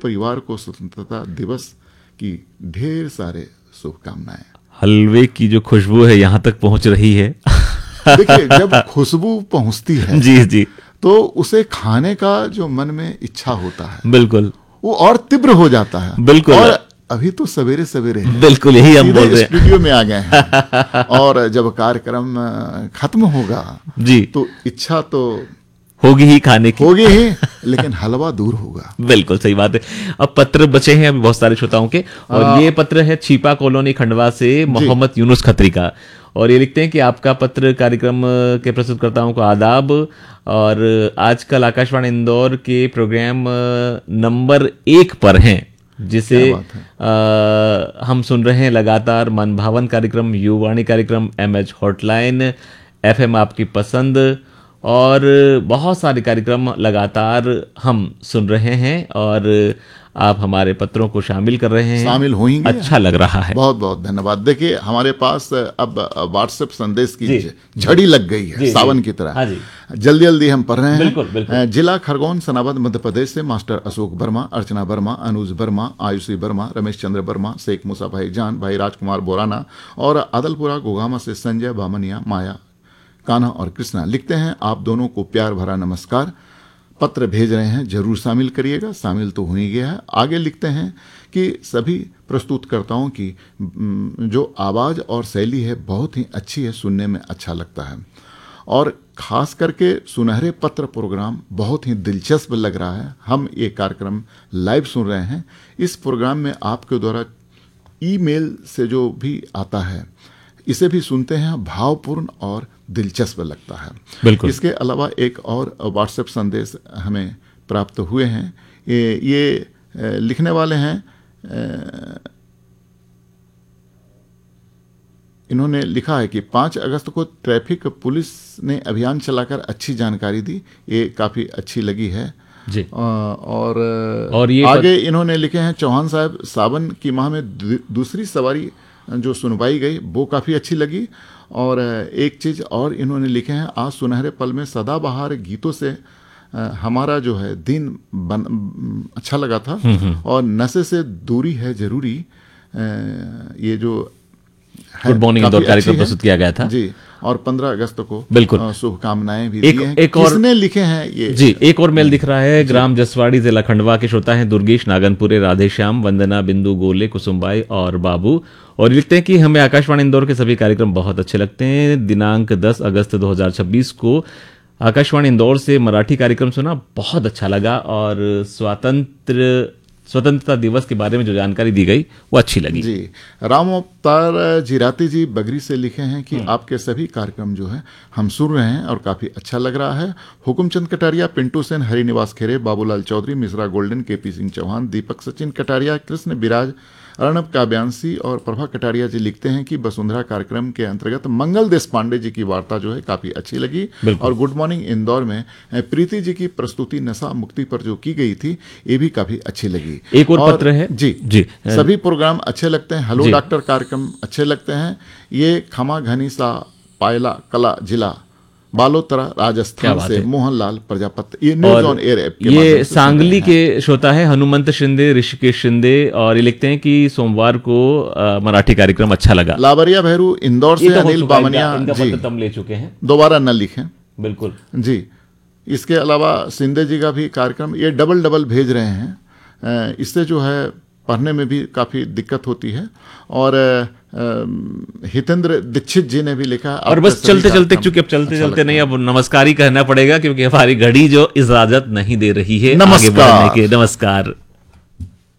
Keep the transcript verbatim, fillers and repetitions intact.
परिवार को स्वतंत्रता दिवस की ढेर सारे शुभकामनाएं। हलवे की जो खुशबू है यहाँ तक पहुंच रही है। देखिए, जब खुशबू पहुंचती है जी जी, तो उसे खाने का जो मन में इच्छा होता है बिल्कुल वो और तीव्र हो जाता है। बिल्कुल। और अभी तो सवेरे सवेरे है, बिल्कुल यही हम बोल रहे हैं, स्टूडियो में आ गए हैं और जब कार्यक्रम खत्म होगा जी तो इच्छा तो होगी ही खाने की, होगी ही, लेकिन हलवा दूर होगा। बिल्कुल सही बात है। अब पत्र बचे हैं अभी बहुत सारे श्रोताओं के, और आ, ये पत्र है छिपा कॉलोनी खंडवा से मोहम्मद यूनुस खत्री का, और ये लिखते हैं कि आपका पत्र कार्यक्रम के प्रस्तुतकर्ताओं को आदाब, और आजकल आकाशवाणी इंदौर के प्रोग्राम नंबर एक पर हैं, जिसे आ, हम सुन रहे हैं लगातार। मन भावन कार्यक्रम, युवाणी कार्यक्रम, M H hotline, F M आपकी पसंद, और बहुत सारे कार्यक्रम लगातार हम सुन रहे हैं, और आप हमारे पत्रों को शामिल कर रहे हैं, शामिल होंगे, अच्छा लग रहा है। बहुत बहुत धन्यवाद। देखिए, हमारे पास अब व्हाट्सएप संदेश की झड़ी लग गई है सावन की तरह। हाँ जी, जल्दी जल्दी हम पढ़ रहे हैं। बिल्कुल, बिल्कुल। जिला खरगोन सनाबद मध्य प्रदेश से मास्टर अशोक वर्मा, अर्चना वर्मा, अनुज वर्मा, आयुषी वर्मा, रमेश चंद्र वर्मा, शेख मूसा भाई जान, भाई राजकुमार बोराना, और आदलपुरा गोगामा से संजय बामनिया, माया, कान्हा और कृष्णा लिखते हैं, आप दोनों को प्यार भरा नमस्कार। पत्र भेज रहे हैं, जरूर शामिल करिएगा। शामिल तो हो ही गया है। आगे लिखते हैं कि सभी प्रस्तुतकर्ताओं की जो आवाज़ और शैली है बहुत ही अच्छी है, सुनने में अच्छा लगता है, और खास करके सुनहरे पत्र प्रोग्राम बहुत ही दिलचस्प लग रहा है। हम ये कार्यक्रम लाइव सुन रहे हैं। इस प्रोग्राम में आपके द्वारा ईमेल से जो भी आता है इसे भी सुनते हैं, भावपूर्ण और दिलचस्प लगता है। बिल्कुल। इसके अलावा एक और व्हाट्सएप संदेश हमें प्राप्त हुए हैं। ये, ये लिखने वाले हैं, इन्होंने लिखा है कि पाँच अगस्त को ट्रैफिक पुलिस ने अभियान चलाकर अच्छी जानकारी दी, ये काफ़ी अच्छी लगी है जी। और, और ये आगे पत... इन्होंने लिखे हैं, चौहान साहब, सावन की माह में दूसरी सवारी जो सुनवाई गई वो काफ़ी अच्छी लगी। और एक चीज़ और इन्होंने लिखे हैं, आज सुनहरे पल में सदाबहार गीतों से हमारा जो है दिन बन, अच्छा लगा था, और नशे से दूरी है जरूरी, ये जो गुड मॉर्निंग इंदौर कार्यक्रम प्रस्तुत किया गया था जी। और पंद्रह अगस्त को बिल्कुल शुभकामनाएं भी एक, दी हैं। एक और किसने लिखे हैं ये जी, एक और मेल दिख रहा है। ग्राम जसवाड़ी, जिला खंडवा के श्रोता हैं दुर्गेश नागनपुरे, राधेश्याम, वंदना, बिंदु, गोले, कुसुमबाई और बाबू, और लिखते हैं कि हमें आकाशवाणी इंदौर के सभी कार्यक्रम बहुत अच्छे लगते हैं। दिनांक दस अगस्त दो हज़ार छब्बीस को आकाशवाणी इंदौर से मराठी कार्यक्रम सुना, बहुत अच्छा लगा, और स्वातंत्र स्वतंत्रता दिवस के बारे में जो जानकारी दी गई वो अच्छी लगी जी। राम अवतार जिराती जी बगरी से लिखे हैं कि आपके सभी कार्यक्रम जो है हम सुन रहे हैं और काफ़ी अच्छा लग रहा है। हुकुमचंद कटारिया, पिंटू सेन, हरिनिवास खेरे, बाबूलाल चौधरी, मिश्रा गोल्डन, के पी सिंह चौहान, दीपक सचिन कटारिया, कृष्ण बिराज, अर्णब काव्यांशी और प्रभा कटारिया जी लिखते हैं कि वसुंधरा कार्यक्रम के अंतर्गत मंगल देश पांडे जी की वार्ता जो है काफ़ी अच्छी लगी, और गुड मॉर्निंग इंदौर में प्रीति जी की प्रस्तुति नशा मुक्ति पर जो की गई थी ये भी काफ़ी अच्छी लगी। एक और, और पत्र है जी जी, सभी प्रोग्राम अच्छे लगते हैं। हेलो डॉक्टर कार्यक्रम अच्छे लगते हैं। ये खमा घनी सा पायला कला जिला बालोतरा राजस्थान से मोहनलाल प्रजापति, ये न्यूज ऑन एयर ऐप के ये सांगली के श्रोता है हनुमंत शिंदे, ऋषिकेश शिंदे, और ये लिखते हैं कि सोमवार को आ, मराठी कार्यक्रम अच्छा लगा। लावरिया भैरू इंदौर से अनिल बामनिया जी तम ले चुके हैं, दोबारा न लिखें। बिल्कुल जी। इसके अलावा शिंदे जी का भी कार्यक्रम ये डबल डबल भेज रहे हैं, इससे जो है पढ़ने में भी काफ़ी दिक्कत होती है। और हितेंद्र दीक्षित जी ने भी लिखा, और बस चलते चलते, चूंकि अब चलते अच्छा चलते नहीं, अब नमस्कार ही कहना पड़ेगा क्योंकि हमारी घड़ी जो इजाजत नहीं दे रही है आगे बढ़ने के। नमस्कार।